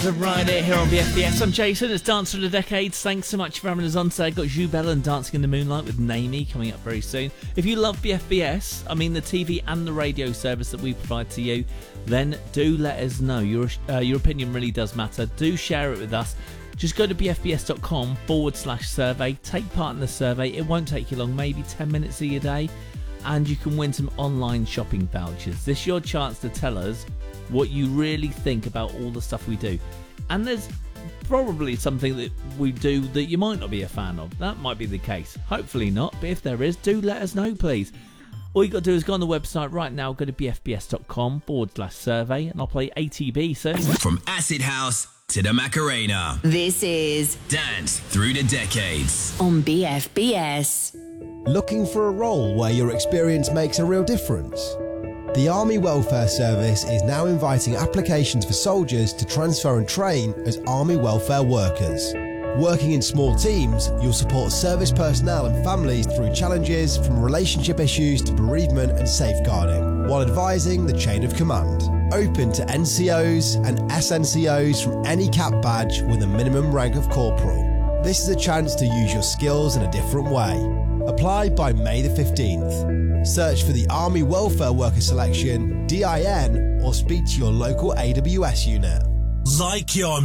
The Rider here on BFBS. I'm Jason. It's Dance for the Decades. Thanks so much for having us on today. I've got Jubel and Dancing in the Moonlight with Naomi coming up very soon. If you love BFBS, I mean the TV and the radio service that we provide to you, then do let us know. Your opinion really does matter. Do share it with us. Just go to bfbs.com/survey. Take part in the survey. It won't take you long, maybe 10 minutes of your day, and you can win some online shopping vouchers. This is your chance to tell us what you really think about all the stuff we do. And there's probably something that we do that you might not be a fan of. That might be the case. Hopefully not, but if there is, do let us know, please. All you got to do is go on the website right now, go to bfbs.com/survey, and I'll play ATB soon. From Acid House to the Macarena. This is Dance Through the Decades on BFBS. Looking for a role where your experience makes a real difference? The Army Welfare Service is now inviting applications for soldiers to transfer and train as Army welfare workers. Working in small teams, you'll support service personnel and families through challenges from relationship issues to bereavement and safeguarding, while advising the chain of command. Open to NCOs and SNCOs from any cap badge with a minimum rank of corporal. This is a chance to use your skills in a different way. Apply by May the 15th. Search for the Army Welfare Worker Selection, DIN, or speak to your local AWS unit. Like your